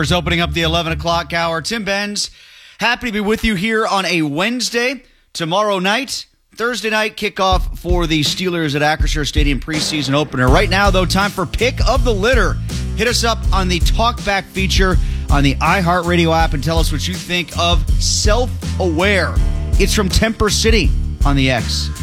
Opening up the 11 o'clock hour. Tim Benz, happy to be with you here on a Wednesday. Tomorrow night, Thursday night, kickoff for the Steelers at Acrisure Stadium preseason opener. Right now, though, time for Pick of the Litter. Hit us up on the Talkback feature on the iHeartRadio app and tell us what you think of Self-Aware. It's from Temper City on the X.